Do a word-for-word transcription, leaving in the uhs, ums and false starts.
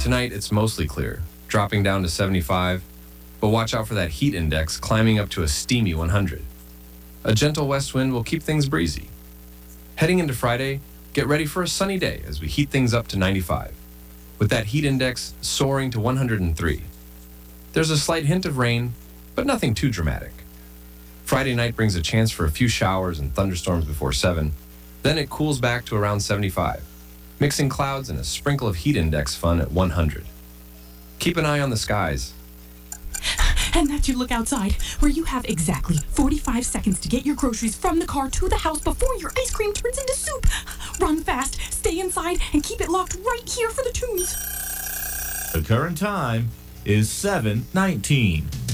Tonight, it's mostly clear, dropping down to seventy-five, but watch out for that heat index climbing up to a steamy one hundred. A gentle west wind will keep things breezy. Heading into Friday, get ready for a sunny day as we heat things up to ninety-five, with that heat index soaring to one hundred three. There's a slight hint of rain, but nothing too dramatic. Friday night brings a chance for a few showers and thunderstorms before seven. Then it cools back to around seventy-five, mixing clouds and a sprinkle of heat index fun at one hundred. Keep an eye on the skies. And that's your look outside, where you have exactly forty-five seconds to get your groceries from the car to the house before your ice cream turns into soup. Run fast, stay inside, and keep it locked right here for the tunes. The current time is seven nineteen.